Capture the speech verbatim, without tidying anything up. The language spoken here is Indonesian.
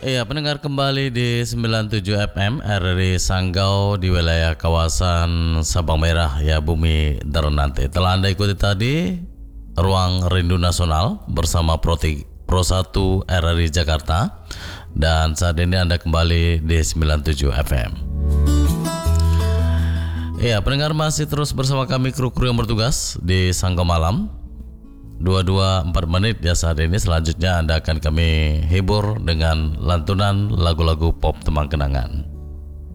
Iya, pendengar kembali di sembilan puluh tujuh F M R R I Sanggau di wilayah kawasan Sabang Merah ya Bumi Darnante. Telah Anda ikuti tadi Ruang Rindu Nasional bersama Pro, Pro satu R R I Jakarta, dan saat ini Anda kembali di sembilan puluh tujuh F M. Iya, pendengar masih terus bersama kami kru-kru yang bertugas di Sanggau Malam dua puluh dua empat menit ya saat ini. Selanjutnya Anda akan kami hibur dengan lantunan lagu-lagu pop Temang Kenangan.